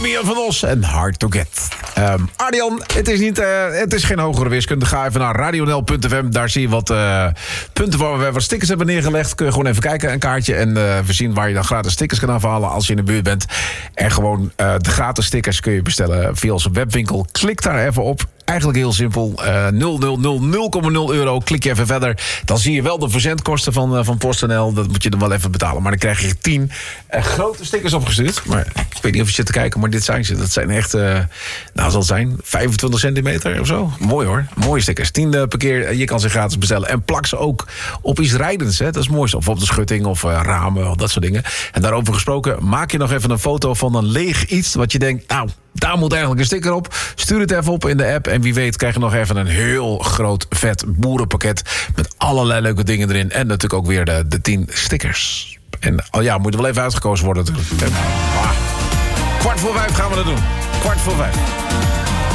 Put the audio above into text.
Damian van Os en Hard to Get. Ardian, het is geen hogere wiskunde. Ga even naar radionl.fm. Daar zie je wat punten waar we wat stickers hebben neergelegd. Kun je gewoon even kijken, een kaartje. En we zien waar je dan gratis stickers kan afhalen als je in de buurt bent. En gewoon de gratis stickers kun je bestellen via onze webwinkel. Klik daar even op. Eigenlijk heel simpel. 0,0 euro. Klik je even verder. Dan zie je wel de verzendkosten van PostNL. Dat moet je dan wel even betalen. Maar dan krijg je 10 grote stickers opgestuurd. Maar ik weet niet of je zit te kijken, maar dit zijn ze. Dat zijn echt, zal het zijn, 25 centimeter of zo. Mooi hoor. Mooie stickers. 10 per keer. Je kan ze gratis bestellen. En plak ze ook op iets rijdends. Hè. Dat is mooi. Of op de schutting of ramen. Of dat soort dingen. En daarover gesproken, maak je nog even een foto van een leeg iets. Wat je denkt, nou, daar moet eigenlijk een sticker op. Stuur het even op in de app. En wie weet krijg je nog even een heel groot vet boerenpakket. Met allerlei leuke dingen erin. En natuurlijk ook weer de 10 stickers. En moet er wel even uitgekozen worden natuurlijk. 4:45 gaan we dat doen. 4:45.